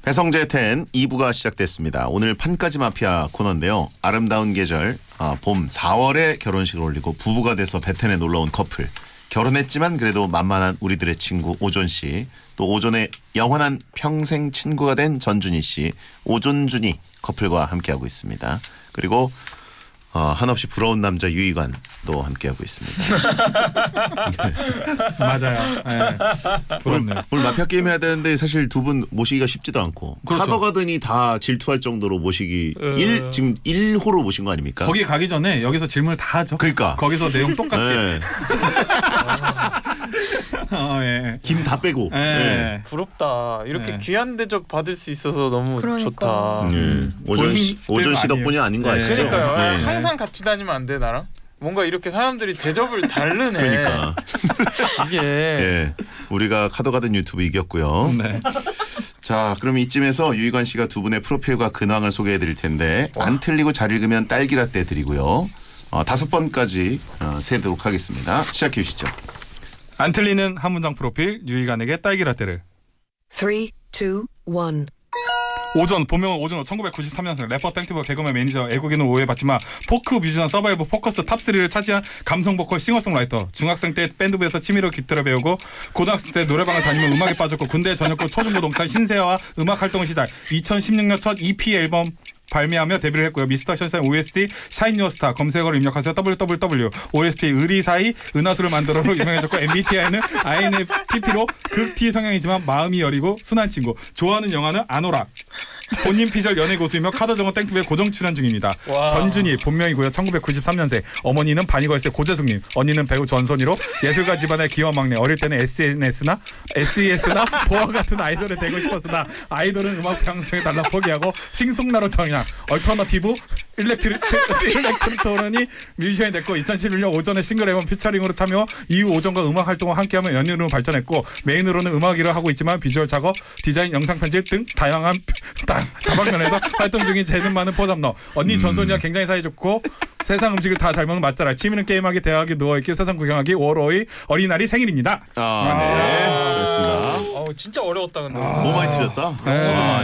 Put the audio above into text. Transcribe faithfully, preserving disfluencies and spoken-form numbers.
배성재 텐 이 부가 시작됐습니다. 오늘 판까지 마피아 코너인데요. 아름다운 계절 아, 봄 사월에 결혼식을 올리고 부부가 돼서 베텐에 놀러온 커플. 결혼했지만 그래도 만만한 우리들의 친구 오존 씨. 또 오존의 영원한 평생 친구가 된 전준희 씨. 오존준희 커플과 함께하고 있습니다. 그리고 어, 한없이 부러운 남자 유희관도 함께하고 있습니다. 맞아요. 네. 부럽네요. 오늘 마피아 게임 해야 되는데 사실 두 분 모시기가 쉽지도 않고 그렇죠. 카더가든이 다 질투할 정도로 모시기 어... 일 지금 일 호로 모신 거 아닙니까? 거기 가기 전에 여기서 질문을 다 하죠. 그러니까 거기서 내용 똑같게. 네. 어, 예. 김 다 빼고. 예. 네. 부럽다. 이렇게 네. 귀한 대접 받을 수 있어서 너무 그러니까. 좋다. 네. 오존 씨, 오존 씨 덕분이 아닌 거 네. 아시죠? 그러니까요. 네. 항상 같이 다니면 안 돼 나랑? 뭔가 이렇게 사람들이 대접을 다르네. 그러니까 이게 예, 우리가 카더가든 유튜브 이겼고요. 네. 자, 그럼 이쯤에서 유희관 씨가 두 분의 프로필과 근황을 소개해드릴 텐데 와. 안 틀리고 잘 읽으면 딸기라떼 드리고요. 어, 다섯 번까지 어, 세도록 하겠습니다. 시작해 주시죠. 안 틀리는 한 문장 프로필 유희관에게 딸기 라떼를. three, two, one. 오존, 본명은 오준호, 천구백구십삼 년생, 래퍼, 땡튜버, 개그맨, 매니저, 애국인을 오해받지만 포크 뮤지션, 서바이벌, 포커스 탑쓰리를 차지한 감성 보컬, 싱어송라이터. 중학생 때 밴드부에서 취미로 기타를 배우고 고등학생 때 노래방을 다니며 음악에 빠졌고 군대에 전역후 초중고 동창 신세와 음악 활동을 시작. 이천십육 년 첫 이피 앨범 발매하며 데뷔를 했고요. 미스터 션샤인 오에스티 샤인 유어 스타 검색어를 입력하세요. 더블유더블유더블유 오에스티 의리사이 은하수를 만들어로 유명해졌고 엠비티아이는 아이엔에프티피로 극 T 성향이지만 마음이 여리고 순한 친구. 좋아하는 영화는 아노락. 본인 피셜 연예 고수이며 카더정원 땡튜브에 고정 출연 중입니다. 와. 전준희 본명이고요. 천구백구십삼 년생. 어머니는 바니걸스의 고재숙님. 언니는 배우 전선희로 예술가 집안의 귀여운 막내. 어릴 때는 에스엔에스나 에스이에스나 보아 같은 아이돌에 되고 싶었으나 아이돌은 음악 방송에 달라 포기하고 싱송나로 정향. 얼터너티브 일렉트릭 일렉트릭토론이 뮤지션이 됐고 이천십일 년 오전에 싱글 앨범 피처링으로 참여 이후 오전과 음악 활동을 함께하며 연인으로 발전했고 메인으로는 음악 일을 하고 있지만 비주얼 작업, 디자인, 영상 편집 등 다양한 다, 다방면에서 활동 중인 재능 많은 포잡너. 언니 전선이와 굉장히 사이좋고 세상 음식을 다 잘 먹는 맛잘알. 취미는 게임하기, 대화하기, 누워있기, 세상 구경하기. 오월 오일 어린이날이 생일입니다. 아, 네. 아. 수고하셨습니다. 어, 진짜 어려웠다 근데. 뭐 많이 틀렸다? 네. 와,